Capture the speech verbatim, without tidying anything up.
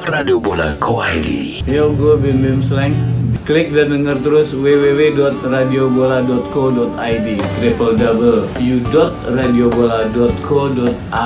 radio bola dot co titik i d. Yo, gue Bim Bim Slang. Klik dan denger terus w w w dot radio bola dot co dot i d, triple w w w dot radio bola dot co dot i d.